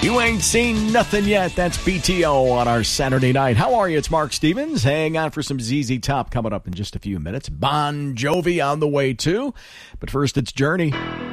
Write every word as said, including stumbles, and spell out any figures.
You ain't seen nothing yet. That's B T O on our Saturday night. How are you? It's Mark Stevens. Hang on for some Z Z Top coming up in just a few minutes. Bon Jovi on the way too. But first, it's Journey.